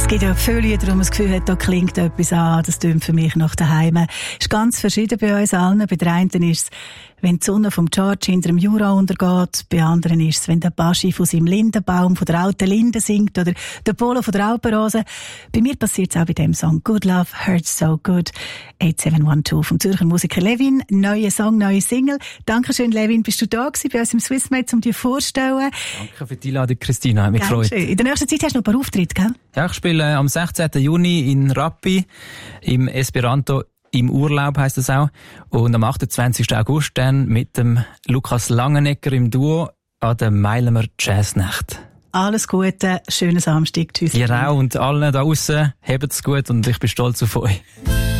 gibt ja viele Lieder, wo man das Gefühl hat, da klingt etwas an, das tönt für mich nach daheim. Ist ganz verschieden bei uns allen. Bei der einen ist es, wenn die Sonne vom George hinter dem Jura untergeht. Bei anderen ist es, wenn der Baschi von seinem Lindenbaum, von der alten Linde singt, oder der Polo von der Alpenrose. Bei mir passiert es auch bei dem Song Good Love Hurts So Good. 8712 vom Zürcher Musiker Levin. Neuer Song, neue Single. Dankeschön, Levin. Bist du da gewesen bei uns im Swissmate, um dir vorzustellen? Danke für die Einladung, Christina. Hat mich gefreut. In der nächsten Zeit hast du noch ein paar Auftritte, gell? Ja, ich spiele am 16. Juni in Rappi im Esperanto im Urlaub heisst das auch. Und am 28. August dann mit dem Lukas Langenegger im Duo an der Meilemer Jazznacht. Alles Gute, schönen Samstag. Tschüss. Ihr auch und allen da aussen, habt's gut und ich bin stolz auf euch.